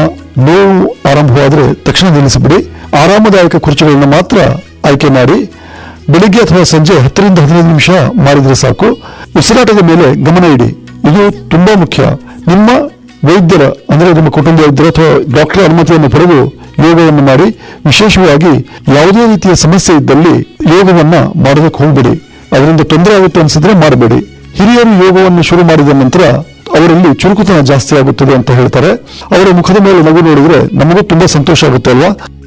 ನೋವು ಆರಂಭವಾದರೆ ತಕ್ಷಣ ನಿಲ್ಲಿಸಿಬಿಡಿ. ಆರಾಮದಾಯಕ ಕುರ್ಚಿಗಳನ್ನು ಮಾತ್ರ ಆಯ್ಕೆ ಮಾಡಿ ಬೆಳಿಗ್ಗೆ ಅಥವಾ ಸಂಜೆ 10 ರಿಂದ 15 ನಿಮಿಷ ಮಾಡಿದ್ರೆ ಸಾಕು. ಉಸಿರಾಟದ ಮೇಲೆ ಗಮನ ಇಡಿ, ಇದು ತುಂಬಾ ಮುಖ್ಯ. ನಿಮ್ಮ ವೈದ್ಯರ ಅಂದರೆ ನಿಮ್ಮ ಕುಟುಂಬ ವೈದ್ಯರ ಅಥವಾ ಡಾಕ್ಟರ್ ಅನುಮತಿಯನ್ನು ಪಡೆದು ಯೋಗವನ್ನು ಮಾಡಿ. ವಿಶೇಷವಾಗಿ ಯಾವುದೇ ರೀತಿಯ ಸಮಸ್ಯೆ ಇದ್ದಲ್ಲಿ ಯೋಗವನ್ನ ಮಾಡೋದಕ್ಕೆ ಹೋಗ್ಬೇಡಿ. ಅದರಿಂದ ತೊಂದರೆ ಆಗುತ್ತೆ ಅನ್ಸಿದ್ರೆ ಮಾಡಬೇಡಿ. ಹಿರಿಯರು ಯೋಗವನ್ನು ಶುರು ಮಾಡಿದ ನಂತರ ಅವರಲ್ಲಿ ಚುರುಕುತನ ಜಾಸ್ತಿ ಆಗುತ್ತದೆ ಅಂತ ಹೇಳ್ತಾರೆ. ಅವರ ಮುಖದ ಮೇಲೆ ನಗು ನೋಡಿದ್ರೆ ನಮಗೂ ತುಂಬಾ ಸಂತೋಷ ಆಗುತ್ತೆ ಅಲ್ವಾ.